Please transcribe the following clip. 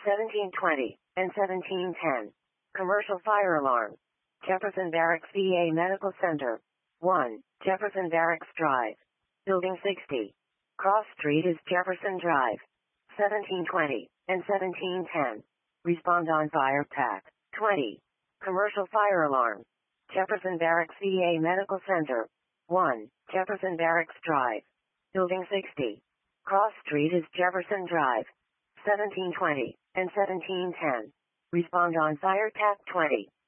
1720 and 1710. Commercial fire alarm. Jefferson Barracks VA Medical Center. 1. Jefferson Barracks Drive. Building 60. Cross Street is Jefferson Drive. 1720 and 1710. Respond on fire pack. 20. Commercial fire alarm. Jefferson Barracks VA Medical Center. 1. Jefferson Barracks Drive. Building 60. Cross Street is Jefferson Drive. 1720 and 1710. Respond on fire pack. 20.